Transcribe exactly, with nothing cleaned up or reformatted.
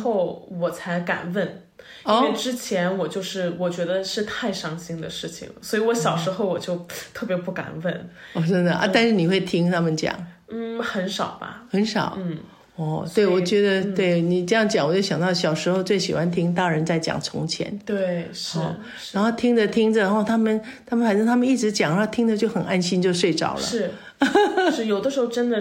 后我才敢问。因为之前我就是我觉得是太伤心的事情，所以我小时候我就特别不敢问。 哦，真的啊？但是你会听他们讲？ 嗯，很少吧。 很少。 嗯。 哦，对，我觉得、嗯、对你这样讲，我就想到小时候最喜欢听大人在讲从前。 对，是。 哦、是然后听着听着，然后他们他们反正他们一直讲，然后听着就很安心，就睡着了。 是，是有的时候真的。